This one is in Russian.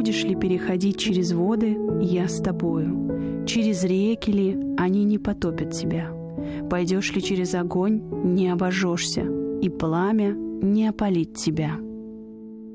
будешь ли переходить через воды, я с тобою. Через реки ли, они не потопят тебя. Пойдешь ли через огонь, не обожжешься, и пламя не опалит тебя».